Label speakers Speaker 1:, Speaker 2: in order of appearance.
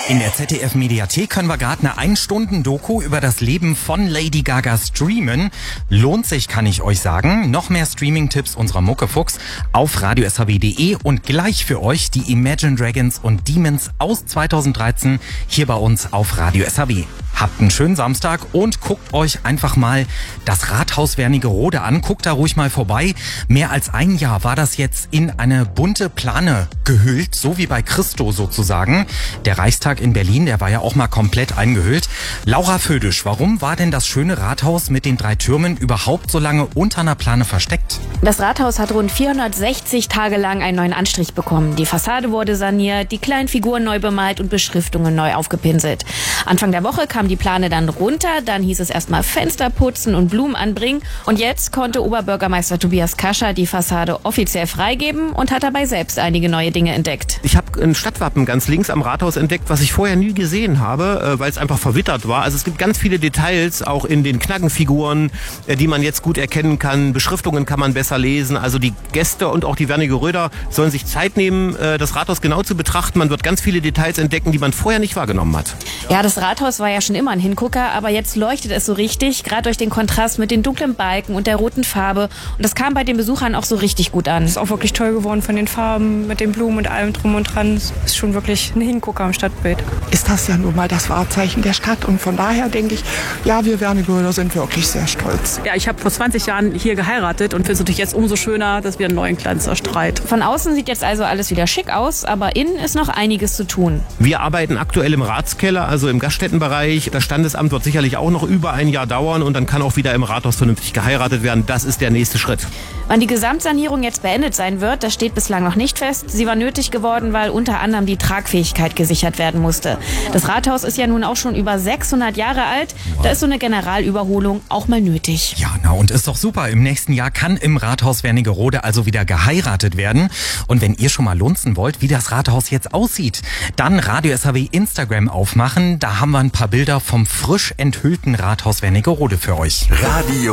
Speaker 1: In der ZDF-Mediathek können wir gerade eine 1-Stunden-Doku über das Leben von Lady Gaga streamen. Lohnt sich, kann ich euch sagen. Noch mehr Streaming-Tipps unserer Muckefuchs auf radio-sw.de und gleich für euch die Imagine Dragons und Demons aus 2013 hier bei uns auf Radio SAW. Habt einen schönen Samstag und guckt euch einfach mal das Rathaus Wernigerode an. Guckt da ruhig mal vorbei. Mehr als ein Jahr war das jetzt in eine bunte Plane gehüllt, so wie bei Christo sozusagen. Der Reichstag in Berlin, der war ja auch mal komplett eingehüllt. Laura Födisch, warum war denn das schöne Rathaus mit den 3 Türmen überhaupt so lange unter einer Plane versteckt?
Speaker 2: Das Rathaus hat rund 460 Tage lang einen neuen Anstrich bekommen. Die Fassade wurde saniert, die kleinen Figuren neu bemalt und Beschriftungen neu aufgepinselt. Anfang der Woche kam die Plane dann runter, dann hieß es erstmal Fenster putzen und Blumen anbringen. Und jetzt konnte Oberbürgermeister Tobias Kascher die Fassade offiziell freigeben und hat dabei selbst einige neue Dinge entdeckt.
Speaker 3: Ich habe ein Stadtwappen ganz links am Rathaus entdeckt, was ich vorher nie gesehen habe, weil es einfach verwittert war. Also es gibt ganz viele Details, auch in den Knackenfiguren, die man jetzt gut erkennen kann. Beschriftungen kann man besser lesen. Also die Gäste und auch die Wernigeröder sollen sich Zeit nehmen, das Rathaus genau zu betrachten. Man wird ganz viele Details entdecken, die man vorher nicht wahrgenommen hat.
Speaker 2: Ja, das Rathaus war ja schon immer ein Hingucker, aber jetzt leuchtet es so richtig, gerade durch den Kontrast mit den dunklen Balken und der roten Farbe. Und das kam bei den Besuchern auch so richtig gut an.
Speaker 4: Ist auch wirklich toll geworden von den Farben, mit den Blumen und allem drum und dran. Ist schon wirklich ein Hingucker im Stadtbild.
Speaker 5: Ist das ja nun mal das Wahrzeichen der Stadt und von daher denke ich, ja, wir Wernigeröder sind wirklich sehr stolz.
Speaker 4: Ja, ich habe vor 20 Jahren hier geheiratet und finde es natürlich jetzt umso schöner, dass wir einen neuen Glanz erstrahlt.
Speaker 2: Von außen sieht jetzt also alles wieder schick aus, aber innen ist noch einiges zu tun.
Speaker 3: Wir arbeiten aktuell im Ratskeller, also im Gaststättenbereich. Das Standesamt wird sicherlich auch noch über ein Jahr dauern und dann kann auch wieder im Rathaus vernünftig geheiratet werden. Das ist der nächste Schritt.
Speaker 2: Wann die Gesamtsanierung jetzt beendet sein wird, das steht bislang noch nicht fest. Sie war nötig geworden, weil unter anderem die Tragfähigkeit gesichert werden musste. Das Rathaus ist ja nun auch schon über 600 Jahre alt. Da ist so eine Generalüberholung auch mal nötig.
Speaker 1: Ja, na und ist doch super. Im nächsten Jahr kann im Rathaus Wernigerode also wieder geheiratet werden. Und wenn ihr schon mal lunzen wollt, wie das Rathaus jetzt aussieht, dann Radio SAW Instagram aufmachen. Da haben wir ein paar Bilder vom frisch enthüllten Rathaus Wernigerode für euch.
Speaker 6: Radio